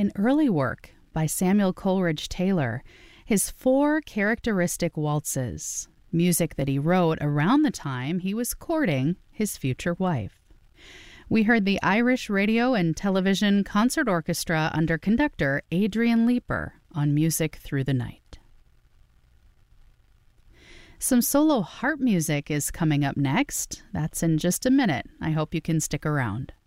An early work by Samuel Coleridge Taylor, his 4 characteristic waltzes, music that he wrote around the time he was courting his future wife. We heard the Irish Radio and Television Concert Orchestra under conductor Adrian Leeper on Music Through the Night. Some solo harp music is coming up next. That's in just a minute. I hope you can stick around.